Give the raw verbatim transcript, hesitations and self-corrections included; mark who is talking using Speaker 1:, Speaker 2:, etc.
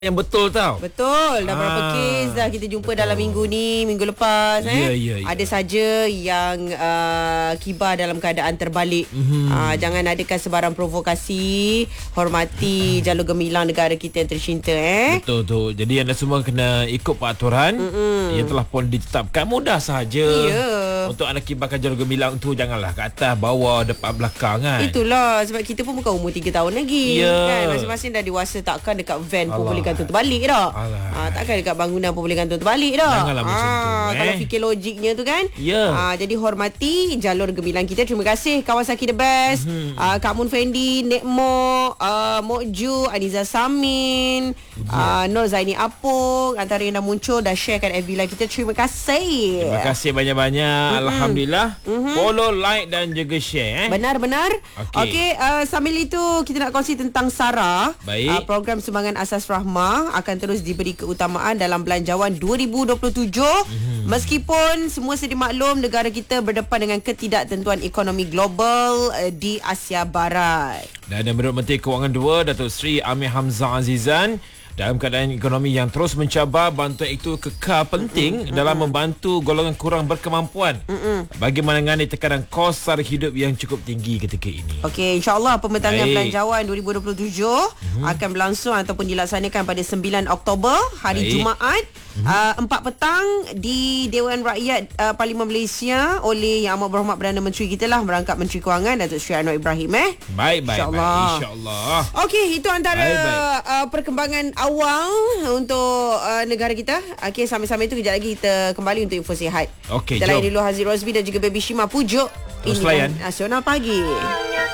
Speaker 1: yang betul tau.
Speaker 2: Betul. Dah berapa
Speaker 1: Ah,
Speaker 2: kes dah kita jumpa
Speaker 1: betul.
Speaker 2: dalam minggu ni, minggu lepas
Speaker 1: Ya,
Speaker 2: eh.
Speaker 1: ya, ya.
Speaker 2: Ada saja yang uh, kibar dalam keadaan terbalik.
Speaker 1: Mhm.
Speaker 2: Uh, jangan adakan sebarang provokasi. Hormati jalur gemilang negara kita yang tercinta eh.
Speaker 1: Betul tu. Jadi anda semua kena ikut peraturan Mm-mm. yang telah pun ditetapkan. Mudah sahaja.
Speaker 2: Ya.
Speaker 1: Untuk anda kibarkan jalur gemilang tu, janganlah ke atas, bawah, depan, belakang kan.
Speaker 2: Itulah sebab kita pun bukan umur tiga tahun lagi.
Speaker 1: Ya.
Speaker 2: Kan masing-masing dah dewasa, takkan dekat van pun
Speaker 1: Alah.
Speaker 2: boleh gantung terbalik dah.
Speaker 1: Alah.
Speaker 2: Ha, takkan dekat bangunan pun boleh gantung terbalik dah.
Speaker 1: Janganlah macam tu, eh.
Speaker 2: Kalau fikir logiknya tu kan.
Speaker 1: Ya.
Speaker 2: Ha, jadi hormati jalur gemilang kita. Terima kasih Kawasaki The Best, mm-hmm. uh, Kak Mun Fendi, Nek Mo, uh, Mok Ju, Aniza Samin, uh, Nur Zaini Apung, antara yang dah muncul, dah sharekan F B Live kita. Terima kasih.
Speaker 1: Terima kasih banyak-banyak. Mm-hmm. Alhamdulillah. Mm-hmm. Follow, like dan juga share eh.
Speaker 2: Benar-benar.
Speaker 1: Okey.
Speaker 2: Okey, uh, sambil itu kita nak kongsi tentang SARA.
Speaker 1: Baik.
Speaker 2: Uh, program Sumbangan Asas Rahmah akan terus diberi keutamaan dalam belanjawan dua ribu dua puluh tujuh. Mm-hmm. Meskipun semua sedia maklum negara kita berdepan dengan ketidaktentuan ekonomi global uh, di Asia Barat.
Speaker 1: Dan menurut Menteri Kewangan dua, Datuk Seri Amir Hamzah Azizan, dalam keadaan ekonomi yang terus mencabar, bantuan itu kekal penting Mm-mm. dalam membantu golongan kurang berkemampuan Mm-mm. bagi menangani tekanan kos sara hidup yang cukup tinggi ketika ini.
Speaker 2: Okey, insya-Allah pembentangan
Speaker 1: Baik.
Speaker 2: belanjawan dua ribu dua puluh tujuh mm-hmm. akan berlangsung ataupun dilaksanakan pada sembilan Oktober, hari
Speaker 1: Baik.
Speaker 2: Jumaat, mm-hmm. uh, empat petang di Dewan Rakyat uh, Parlimen Malaysia oleh Yang Amat Berhormat Perdana Menteri kita lah, merangkap Menteri Kewangan Datuk Seri Anwar Ibrahim eh.
Speaker 1: Baik, baik,
Speaker 2: InsyaAllah.
Speaker 1: baik. InsyaAllah.
Speaker 2: Okey, itu antara
Speaker 1: Baik, baik.
Speaker 2: Uh, perkembangan awal untuk uh, negara kita. Okey, sambil-sambil itu kejap lagi kita kembali untuk info sihat.
Speaker 1: Okey,
Speaker 2: kita layan
Speaker 1: jom.
Speaker 2: dulu Haziq Rosbi dan juga Baby Shima Pujuk.
Speaker 1: Terus
Speaker 2: Ini
Speaker 1: layan.
Speaker 2: Nasional Pagi.